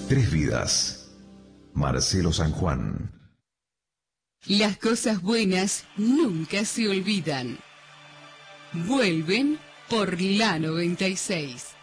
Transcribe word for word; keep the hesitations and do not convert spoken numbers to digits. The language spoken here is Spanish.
Tres Vidas. Marcelo San Juan. Las cosas buenas nunca se olvidan. Vuelven por la noventa y seis.